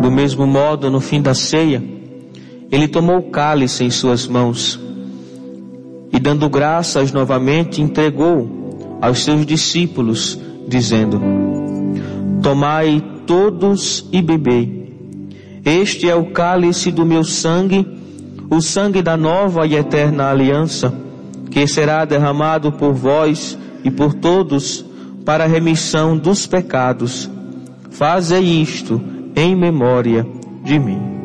Do mesmo modo, no fim da ceia, ele tomou o cálice em suas mãos e, dando graças novamente, entregou aos seus discípulos, dizendo: tomai todos e bebei. Este é o cálice do meu sangue, o sangue da nova e eterna aliança, que será derramado por vós e por todos para a remissão dos pecados. Fazei isto em memória de mim.